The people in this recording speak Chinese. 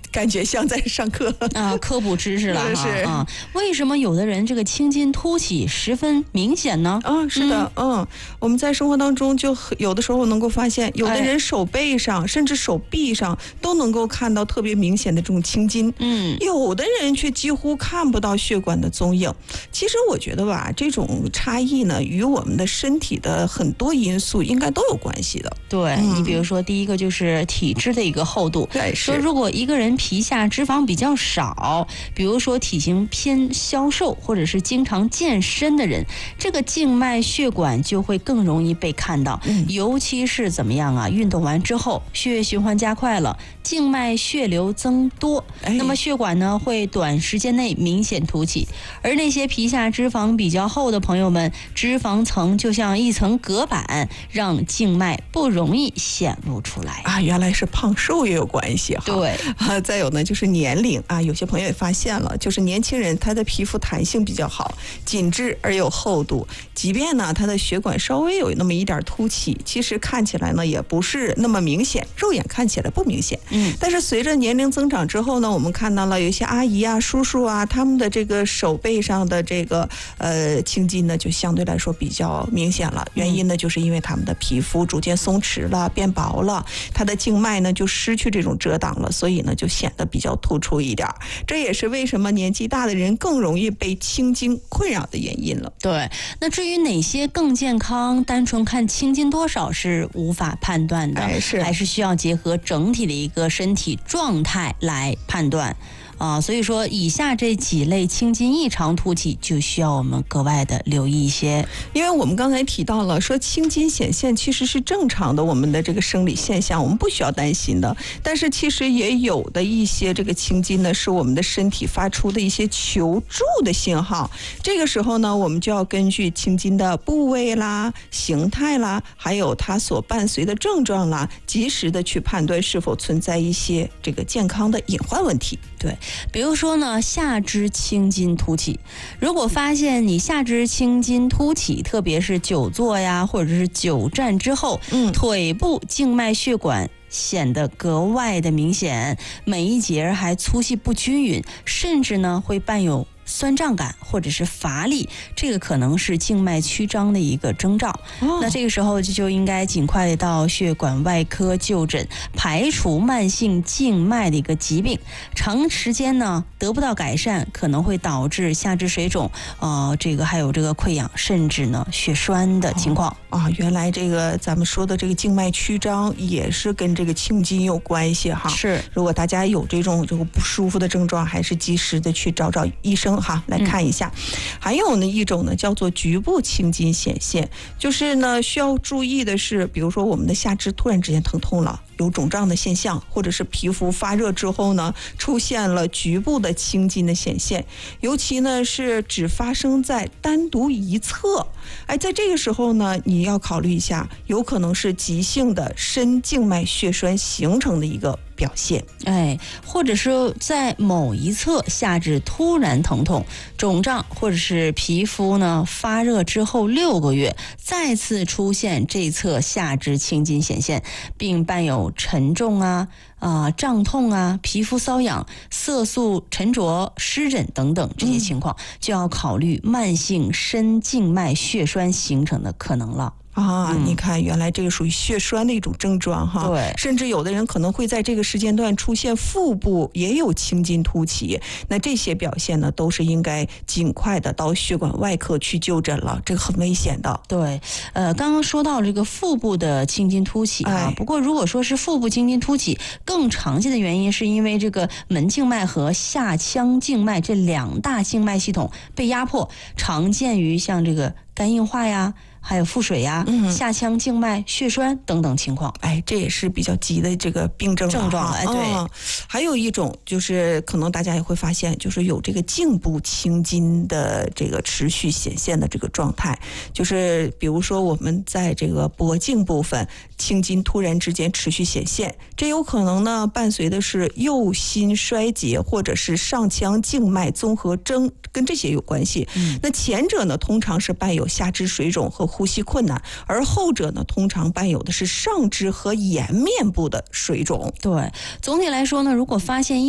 感觉像在上课啊，科普知识了哈。 是啊，为什么有的人这个青筋凸起十分明显呢？ 是的，我们在生活当中就有的时候能够发现，有的人手背上、甚至手臂上都能够看到特别明显的这种青筋，有的人却几乎看不到血管的踪影。其实我觉得吧，这种差异呢，与我们的身体的很多因素应该都有关系的。 对，你比如说第一个就是体质的一个厚度， 对， 说如果一个人皮下脂肪比较少，比如说体型偏消瘦或者是经常健身的人，这个静脉血管就会更容易被看到，尤其是怎么样啊？运动完之后，血液循环加快了，静脉血流增多，那么血管呢会短时间内明显凸起。而那些皮下脂肪比较厚的朋友们，脂肪层就像一层隔板，让静脉不容易显露出来啊。原来是胖瘦也有关系哈。 对啊，再有呢就是年龄啊，有些朋友也发现了，就是年轻人他的皮肤弹性比较好，紧致而有厚度，即便呢他的血管稍微有那么一点凸起，其实看起来呢也不是那么明显，肉眼看起来不明显。但是随着年龄增长之后呢，我们看到了有些阿姨啊、叔叔啊，他们的这个手背上的这个青筋呢，就相对来说比较明显了。原因呢，就是因为他们的皮肤逐渐松弛了、变薄了，它的静脉呢就失去这种遮挡了，所以呢就显得比较突出一点。这也是为什么年纪大的人更容易被青筋困扰的原因了。 对，那至于哪些更健康，单纯看青筋多少是无法判断的，还是需要结合整体的一个身体状态来判断。所以说以下这几类青筋异常凸起就需要我们格外的留意一些。 因为我们刚才提到了说青筋显现其实是正常的，我们的这个生理现象，我们不需要担心的。但是其实也有的一些这个青筋呢，是我们的身体发出的一些求助的信号。这个时候呢，我们就要根据青筋的部位啦、形态啦，还有它所伴随的症状啦，及时的去判断是否存在一些这个健康的隐患问题。 对，比如说呢，下肢青筋凸起，如果发现你下肢青筋凸起，特别是久坐呀，或者是久站之后，腿部静脉血管显得格外的明显，每一节还粗细不均匀，甚至呢会伴有酸胀感或者是乏力，这个可能是静脉曲张的一个征兆。那这个时候就应该尽快到血管外科就诊，排除慢性静脉的一个疾病。长时间呢得不到改善，可能会导致下肢水肿，这个还有这个溃疡，甚至呢血栓的情况。 原来这个咱们说的这个静脉曲张也是跟这个青筋有关系哈。 是， 如果大家有这种不舒服的症状，还是及时的去找医生哈来看一下。还有呢一种呢叫做局部青筋显现，就是呢需要注意的是，比如说我们的下肢突然之间疼痛了，有肿胀的现象，或者是皮肤发热之后呢出现了局部的青筋的显现，尤其呢是只发生在单独一侧。在这个时候呢，你要考虑一下，有可能是急性的深静脉血栓形成的一个表现。 或者是在某一侧下肢突然疼痛、肿胀，或者是皮肤呢发热之后6个月再次出现这侧下肢青筋显现，并伴有沉重胀痛皮肤瘙痒、色素沉着、湿疹等等这些情况，就要考虑慢性深静脉血栓形成的可能了。 你看原来这个属于血栓的一种症状哈。 对， 甚至有的人可能会在这个时间段出现腹部也有青筋凸起，那这些表现呢都是应该尽快的到血管外科去就诊了，这个很危险的。 对，刚刚说到这个腹部的青筋凸起不过如果说是腹部青筋凸起，更常见的原因是因为这个门静脉和下腔静脉这2大静脉系统被压迫，常见于像这个肝硬化呀，还有腹水呀、下腔静脉血栓等等情况。 这也是比较急的这个病症状。对， 还有一种就是可能大家也会发现，就是有这个颈部青筋的这个持续显现的这个状态，就是比如说我们在这个脖颈部分青筋突然之间持续显现，这有可能呢伴随的是右心衰竭或者是上腔静脉综合征，跟这些有关系。那前者呢通常是伴有下肢水肿和呼吸困难，而后者呢通常伴有的是上肢和颜面部的水肿。 对，总体来说呢，如果发现